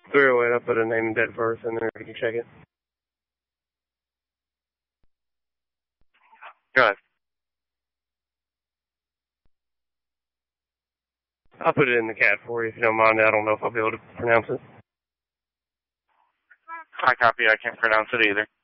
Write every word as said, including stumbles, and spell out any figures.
three oh eight, I'll put a name and date of birth in there if you can check it. Go ahead. I'll put it in the cat for you if you don't mind. I don't know if I'll be able to pronounce it. I copy. I can't pronounce it either.